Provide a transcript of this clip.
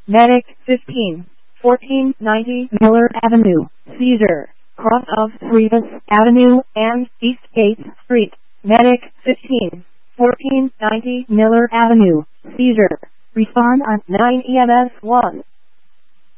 Medic 15, 1490 Miller Avenue, Cedar, cross of Rivas Avenue and East 8th Street. Medic 15, 1490 Miller Avenue, Cedar. Respond on 9 EMS 1.